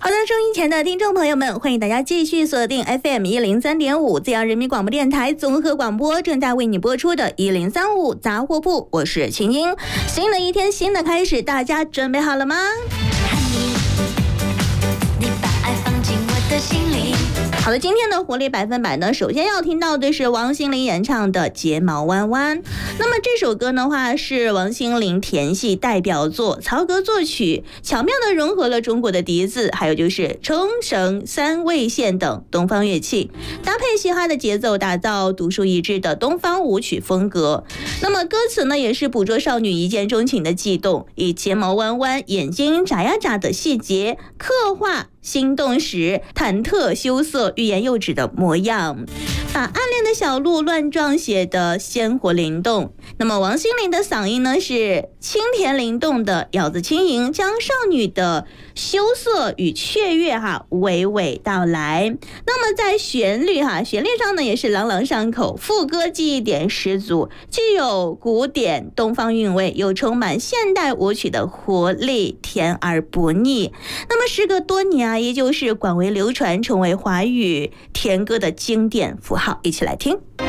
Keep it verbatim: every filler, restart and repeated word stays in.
好的，收音前的听众朋友们，欢迎大家继续锁定 F M 一零三点五自由人民广播电台综合广播，正在为你播出的一零三五杂货铺，我是秦英。新的一天，新的开始，大家准备好了吗？你把爱放进我的心里。好的，今天的活力百分百呢，首先要听到的是王心凌演唱的《睫毛弯弯》。那么这首歌的话是王心凌甜系代表作，曹格作曲，巧妙的融合了中国的笛子，还有就是冲绳、三味线等东方乐器，搭配嘻哈的节奏，打造独树一帜的东方舞曲风格。那么歌词呢，也是捕捉少女一见钟情的悸动，以睫毛弯弯、眼睛眨呀眨的细节，刻画心动时忐忑羞涩、欲言又止的模样，把暗恋的小鹿乱撞写得鲜活灵动。那么王心凌的嗓音呢是清甜灵动的，咬字轻盈，将少女的羞涩与雀跃哈娓娓道来。那么在旋律哈旋律上呢也是朗朗上口，副歌记忆点十足，既有古典东方韵味，又充满现代舞曲的活力，甜而不腻。那么时隔多年啊，依旧是广为流传，成为华语甜歌的经典符号。一起来听。